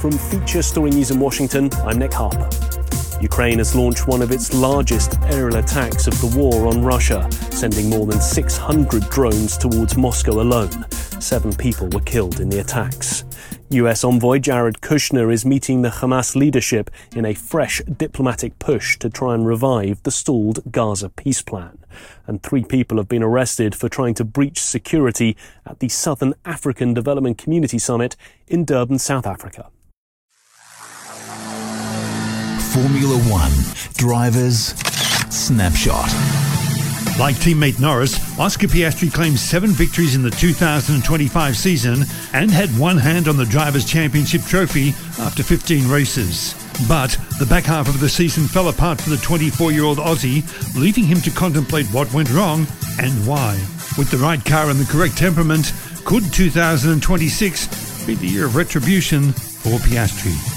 From Feature Story News in Washington, I'm Nick Harper. Ukraine has launched one of its largest aerial attacks of the war on Russia, sending more than 600 drones towards Moscow alone. 7 people were killed in the attacks. US envoy Jared Kushner is meeting the Hamas leadership in a fresh diplomatic push to try and revive the stalled Gaza peace plan. And 3 people have been arrested for trying to breach security at the Southern African Development Community Summit in Durban, South Africa. Formula One Drivers Snapshot. Like teammate Norris, Oscar Piastri claimed 7 victories in the 2025 season and had one hand on the Drivers' Championship trophy after 15 races. But the back half of the season fell apart for the 24-year-old Aussie, leaving him to contemplate what went wrong and why. With the right car and the correct temperament, could 2026 be the year of retribution for Piastri?